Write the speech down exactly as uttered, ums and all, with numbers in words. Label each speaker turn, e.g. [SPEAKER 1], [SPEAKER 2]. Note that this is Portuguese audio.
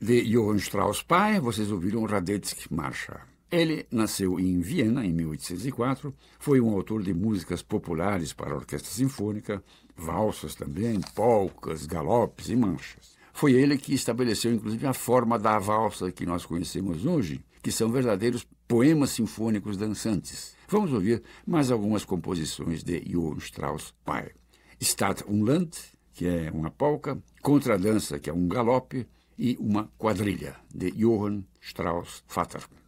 [SPEAKER 1] De Johann Strauss pai, vocês ouviram Radetzky Marcha. Ele nasceu em Viena em mil oitocentos e quatro, foi um autor de músicas populares para a orquestra sinfônica, valsas também, polcas, galopes e marchas. Foi ele que estabeleceu, inclusive, a forma da valsa que nós conhecemos hoje, que são verdadeiros poemas sinfônicos dançantes. Vamos ouvir mais algumas composições de Johann Strauss pai. Stadt und Land, que é uma polca, Contradança, que é um galope, e uma quadrilha, de Johann Strauss Vater.